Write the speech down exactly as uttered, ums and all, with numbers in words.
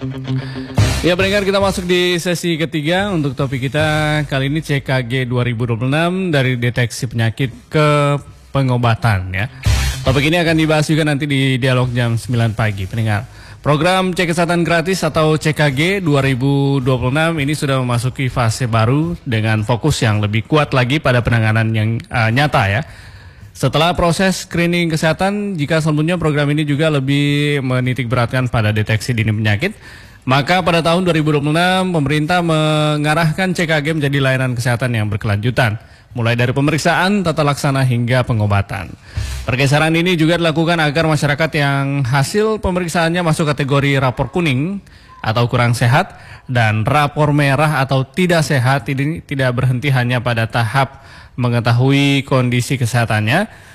Ya pendengar, kita masuk di sesi ketiga untuk topik kita kali ini C K G dua ribu dua puluh enam dari deteksi penyakit ke pengobatan ya. Topik ini akan dibahas juga nanti di dialog jam sembilan pagi pendengar. Program cek kesehatan gratis atau C K G dua ribu dua puluh enam ini sudah memasuki fase baru dengan fokus yang lebih kuat lagi pada penanganan yang uh, nyata ya. Setelah proses screening kesehatan, jika sebelumnya program ini juga lebih menitik beratkan pada deteksi dini penyakit, maka pada tahun dua ribu dua puluh enam pemerintah mengarahkan C K G menjadi layanan kesehatan yang berkelanjutan, mulai dari pemeriksaan, tata laksana hingga pengobatan. Pergeseran ini juga dilakukan agar masyarakat yang hasil pemeriksaannya masuk kategori rapor kuning atau kurang sehat dan rapor merah atau tidak sehat ini tidak berhenti hanya pada tahap mengetahui kondisi kesehatannya,